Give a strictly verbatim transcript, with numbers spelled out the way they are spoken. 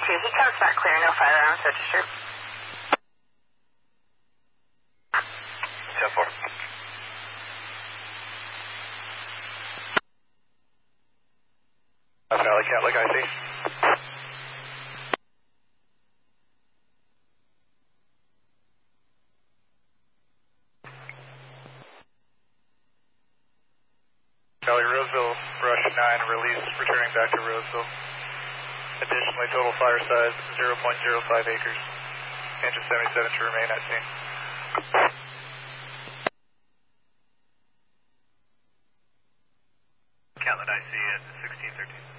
two. He comes back clear, no firearms registered. ten four. Valley Catholic I C. Valley Roseville, brush nine, release, returning back to Roseville. Additionally, total fire size zero point zero five acres. Engine seventy-seven to remain at scene.